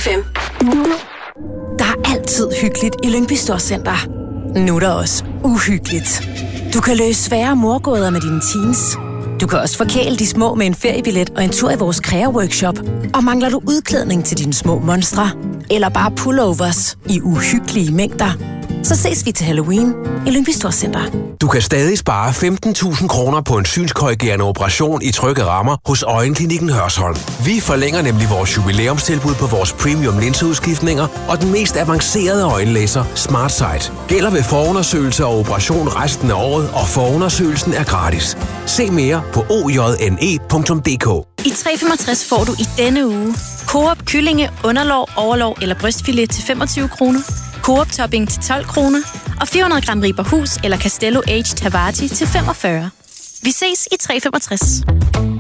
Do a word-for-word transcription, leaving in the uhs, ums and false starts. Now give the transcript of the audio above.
F M. Der er altid hyggeligt i Lyngby Storcenter. Nu er der også uhyggeligt. Du kan løse svære mordgåder med dine teens. Du kan også forkæle de små med en feriebillet og en tur i vores kræverworkshop. Og mangler du udklædning til dine små monstre? Eller bare pullovers i uhyggelige mængder? Så ses vi til Halloween i Lyngby Storcenter. Du kan stadig spare femten tusind kroner på en synskorrigerende operation i trygge rammer hos Øjenklinikken Hørsholm. Vi forlænger nemlig vores jubilæumstilbud på vores premium linseudskiftninger og den mest avancerede øjenlaser SmartSight. Gælder ved forundersøgelse og operation resten af året, og forundersøgelsen er gratis. Se mere på o j n e punktum d k. I tre komma femogtres får du i denne uge Coop kyllinge, underlov, overlov eller brystfilet til femogtyve kroner, Coop topping til tolv kroner og fire hundrede gram Riberhus eller Castello Aged Havarti til femogfyrre. Vi ses i tre komma femogtres.